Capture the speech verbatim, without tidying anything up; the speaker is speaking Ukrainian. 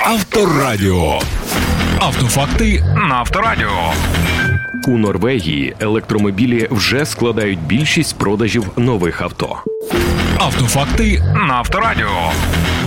Авторадіо. Автофакти на Авторадіо. У Норвегії електромобілі вже складають більшість продажів нових авто. Автофакти на Авторадіо.